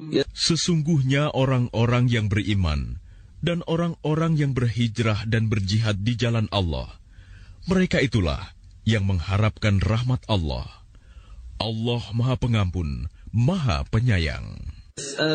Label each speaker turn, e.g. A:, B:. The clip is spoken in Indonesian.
A: Sesungguhnya orang-orang yang beriman dan orang-orang yang berhijrah dan berjihad di jalan Allah, mereka itulah yang mengharapkan rahmat Allah. Allah Maha Pengampun, Maha Penyayang.